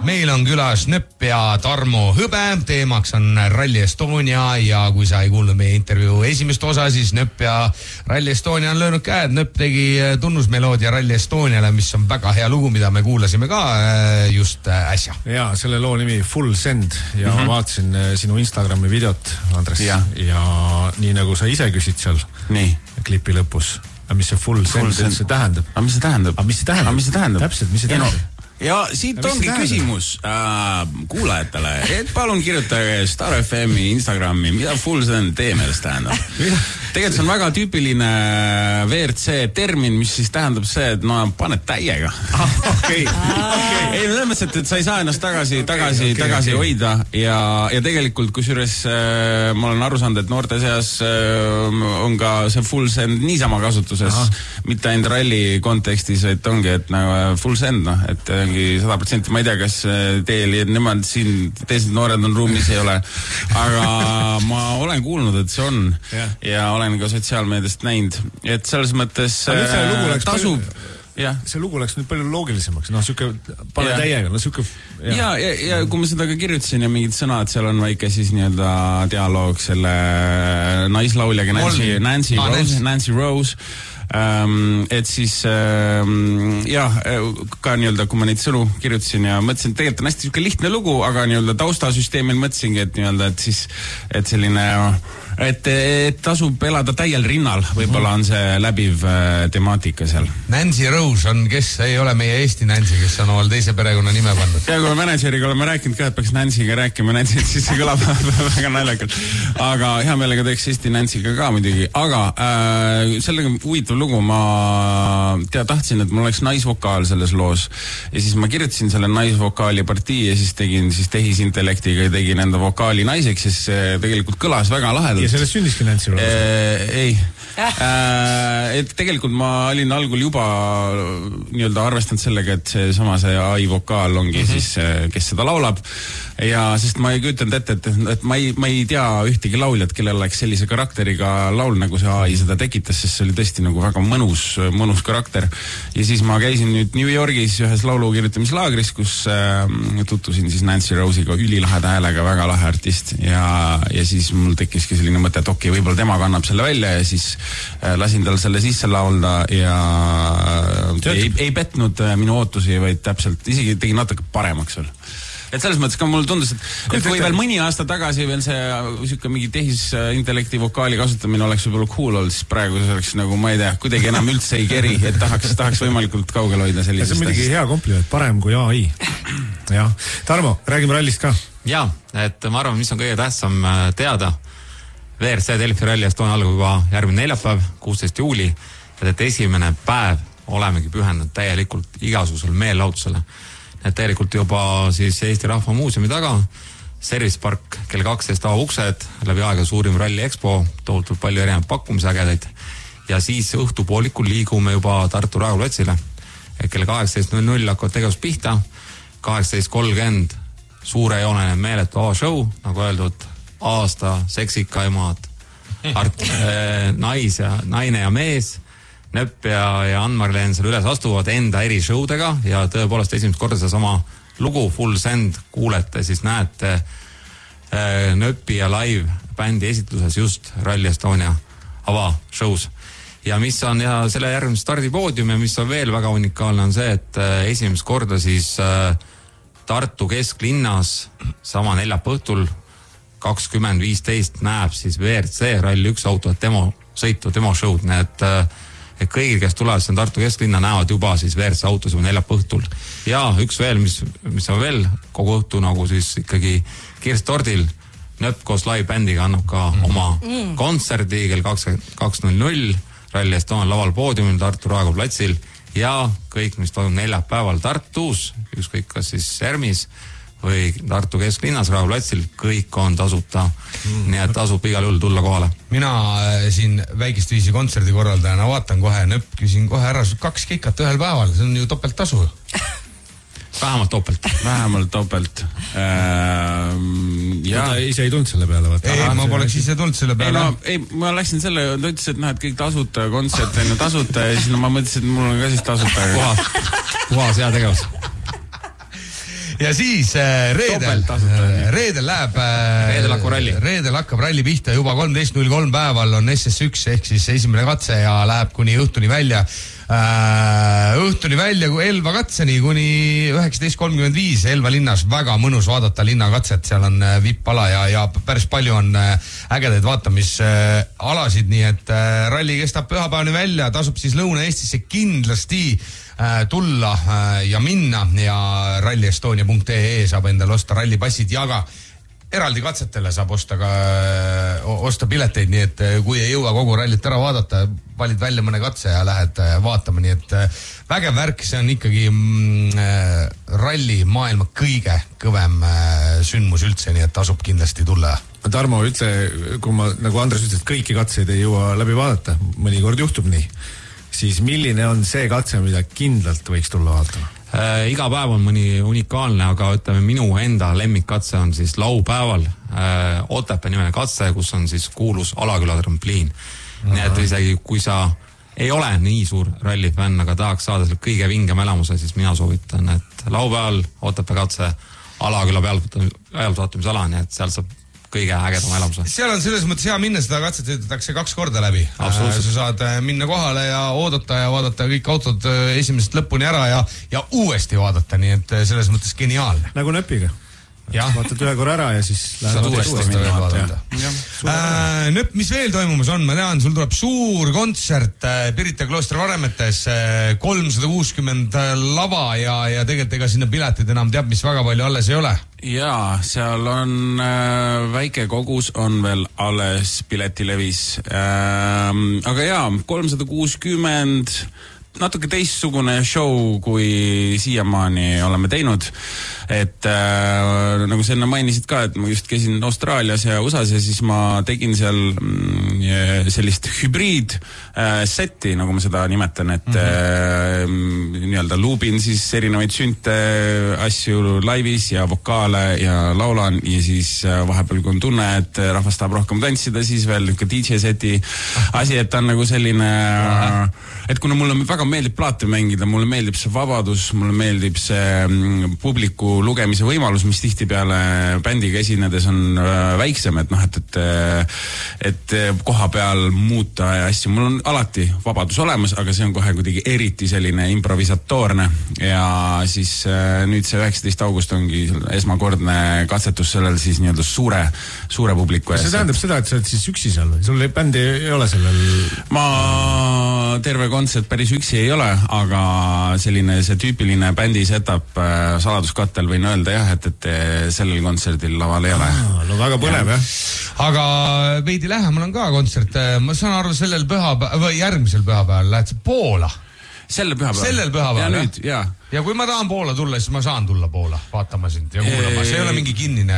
Meil on külas Nöpp ja Tarmo Hõbe, teemaks on Rally Estonia ja kui sa ei kuulnud meie intervjuu esimest osa, siis Nöpp ja Rally Estonia on löönud käed. Nöpp tegi tunnusmeloodia Rally Estoniale, mis on väga hea lugu, mida me kuulasime ka just äsja. Ja selle loo nimi Full Send ja ma vaatasin sinu Instagrami videot, Andres, ja nii nagu sa ise küsid seal klipi lõpus, mis see Full Send üldse tähendab? Mis see tähendab? Täpselt, mis see tähendab? Ja siit ongi küsimus kuulajatele, et palun kirjutage Star FM-i Instagrami, mida Full Send teie meelest tähendab. Tegelikult see on väga tüüpiline WRC termin, mis siis tähendab see, et no paned täiega. Ei, selles mõttes, et sa ei saa ennast tagasi hoida ja tegelikult kusjuures ma olen aru saanud, et noorte seas on ka see Full Send niisama kasutuses, mitte ainult ralli kontekstis, et ongi, et nagu Full Send, et 100%, ma ei tea, kas teil ja nemad siin, teised noored on ruumis, ei ole, aga ma olen kuulnud, et see on ja olen ka sotsiaalmeediast näinud, et selles mõttes tasub. See lugu läks nüüd palju loogilisemaks, siuke pane täiega, siuke... Ja kui ma seda ka kirjutasin ja mingid sõnad, seal on väike siis nii-öelda dialoog selle naislauljaga Nancy Rose, et siis ka nii-öelda, kui ma neid sõnu kirjutasin ja mõtlesin, et tegelikult on hästi siuke lihtne lugu, aga nii-öelda taustasüsteemil mõtlesingi, et nii-öelda, et siis, et selline et tasub elada täiel rinnal, võib-olla on see läbiv temaatika seal. Nancy Rose on, kes ei ole meie Eesti Nancy, kes on omal teise perekonna nime pandud. Ja kui manažeriga oleme rääkinud ka, et peaks Nancyga rääkima, siis see kõlab väga naljakalt. Aga hea meelega teeks Eesti Nancyga ka muidugi. Aga sellega huvitav lugu, ma tahtsin, et mul oleks naisvokaal selles loos. Ja siis ma kirjutasin selle naisvokaali partii ja siis tegin tehisintellektiga ja tegin enda vokaali naiseks ja siis tegelikult kõlas väga lahedalt. Ja sellest sündiski Nancy Rose? Ei. Et tegelikult ma olin algul juba nii-öelda arvestanud sellega, et see AI vokaal ongi siis, kes seda laulab. Ja sest ma ei küütanud ette, et ma ei tea ühtegi lauljat, kellel oleks sellise karakteriga laul, nagu see AI seda tekitas, sest see oli tõesti nagu väga mõnus karakter. Ja siis ma käisin nüüd New Yorgis ühes laulu kirjutamislaagris, kus tutvusin siis Nancy Rose'iga, ülilaheda häälega, väga lahe artist ja siis mul tekkiski selline mõte, et okei, võib-olla tema kannab selle välja ja siis lasin tal selle sisse laulda ja ei petnud minu ootusi, vaid täpselt, isegi tegi natuke paremaks veel. Et selles mõttes ka mulle tundus, et kui veel mõni aasta tagasi veel see mingi tehisintellekti vokaali kasutamine oleks võib-olla cool olnud, siis praegu see oleks nagu, ma ei tea, kuidagi enam üldse ei keri, et tahaks võimalikult kaugel hoida sellisest. See on midagi hea kompliment, parem kui AI. Ja. Tarmo, räägime rallist ka. Ja, et ma arvan, mis on kõige tähtsam teada. WRC Delfi Rally Estonia algab juba järgmine neljapäev, 16. juuli, et esimene päev olemegi pühendanud täielikult igasugusele meellautusele. Et täielikult juba siis Eesti Rahva Muuseumi taga, Service Park, kell 12 uksed, läbi aega suurim Rally Expo, tohutult palju erinevaid pakkumise ägedaid. Ja siis õhtupoolikul liigume juba Tartu Raekoja platsile. Kell 18.00 hakkavad tegevus pihta, 18.30 suurejooneline meeletu show, nagu öeldud, aasta seksikaimad, naine ja mees, Nöpp ja Ann-Marleen seal üles astuvad enda eri showdega ja tõepoolest esimest korda see sama lugu Full Send kuulete, siis näete Nöppi ja live bändi esitluses just Rally Estonia avashows. Ja mis on ja selle järgmine stardipoodium ja mis on veel väga unikaalne on see, et esimest korda siis Tartu kesklinnas sama neljapäeval õhtul 20.15 näeb siis WRC Rally 1 auto, demo show'd, need et kõigil, kes tulevad siin Tartu kesklinna, näevad juba siis WRC autos juba neljapäeva õhtul. Ja üks veel, mis on veel kogu õhtu nagu siis ikkagi kirstordil, Nöpp koos live-bändiga annab ka oma kontserdi kell 22.00 Rally Estonia laval poodiumil Tartu Raekoja platsil ja kõik, mis toimub neljapäeval Tartus, ükskõik kas siis Ermis või Tartu kesklinnas Raekoja platsil, kõik on tasuta. Nii et tasub igal juhul tulla kohale. Mina siin väikest viisi kontserdi korraldajana vaatan kohe, Nöpp, küsin kohe ära 2 kikat ühel päeval, see on ju topelttasu. Vähemalt topelt. Ja ta ise ei tulnud selle peale. Ei, ma poleks ise tulnud selle peale. Ei, ma läksin selle, ta ütles, et näed, kõik tasuta kontsert on tasuta ja siis ma mõtlesin, et mul on ka siis tasuta. Puhas hea tegevus. ja siis reedel läheb reedel hakkab ralli pihta juba 13.03 päeval on SS1 ehk siis esimene katse ja läheb kuni õhtuni välja kui Elva katseni kuni 19.35 Elva linnas. Väga mõnus vaadata linnakatset, seal on vipp-ala ja päris palju on ägedaid vaatamisalasid, nii et ralli kestab pühapäevani välja, tasub siis Lõuna-Eestisse kindlasti tulla ja minna ja rallyestonia.ee saab endale osta rallipassid ja ka eraldi katsetele saab osta pileteid, nii et kui ei jõua kogu rallit ära vaadata, valid välja mõne katse ja lähed vaatama, nii et vägev värk, see on ikkagi ralli maailma kõige kõvem sündmus üldse, nii et tasub kindlasti tulla. Tarmo, ütle, kui ma, nagu Andres ütles, et kõiki katseid ei jõua läbi vaadata, mõnikord juhtub nii, siis milline on see katse, mida kindlalt võiks tulla vaatama? Iga päev on mõni unikaalne, aga ütleme, minu enda lemmikkatse on siis laupäeval Otepää nimeline katse, kus on siis kuulus Alaküla trampliin. Nii et isegi kui sa ei ole nii suur rallifänn, aga tahaks saada selle kõige vingem elamuse, siis mina soovitan, et laupäeval Otepää katse Alaküla pealtvaatamisala, nii et seal saab kõige ägedam elamuse. Seal on selles mõttes hea minna, seda katset ütetakse 2 korda läbi. Sa saad minna kohale ja oodata ja vaadata kõik autod esimesest lõpuni ära ja uuesti vaadata, nii et selles mõttes geniaalne. Nagu Nöpiga. Vaatad ühe korra ära ja siis lähed uuesti vaadata. Nöp, mis veel toimumas on? Ma tean, sul tuleb suur kontsert Pirita kloostri Varemetes, 360 lava ja tegelikult ega sinna piletid enam teab, mis väga palju alles ei ole. Jaa, seal on väike kogus on veel alles piletilevis. Aga jaa, 360 natuke teistsugune show, kui siiamaani oleme teinud. Et nagu sa enne mainisid ka, et ma just käisin Austraalias ja USAs ja siis ma tegin seal sellist hübriid seti, nagu ma seda nimetan, et nii-öelda luubin siis erinevaid sünte asju laivis ja vokaale ja laulan ja siis vahepeal kui on tunne, et rahvas tahab rohkem tantsida, siis veel niisugune DJ seti asi, et ta on nagu selline et kuna mulle väga meeldib plaate mängida, mulle meeldib see vabadus, mulle meeldib see publiku lugemise võimalus, mis tihtipeale bändiga esinedes on väiksem, et et koha peal muuta asju. Mul on alati vabadus olemas, aga see on kohe kuidagi eriti selline improvisatoorne ja siis nüüd see 19. august ongi esmakordne katsetus sellel siis nii-öelda suure publiku ees. See tähendab seda, et sa oled siis üksi seal või? Sul bändi ei ole sellel? Ma terve kontsert päris üksi ei ole, aga selline see tüüpiline bändi setup saladuskattel võin öelda jah, et sellel kontserdil laval ei ole. No väga põnev jah. Aga veidi lähemal on ka kontsert. Ma saan aru sellel pühapäeval või järgmisel pühapäeval lähed sa Poola. Sellel pühapäeval. Ja nüüd, jah. Ja kui ma tahan Poola tulla, siis ma saan tulla Poola vaatama sind ja kuulama. See ei ole mingi kinnine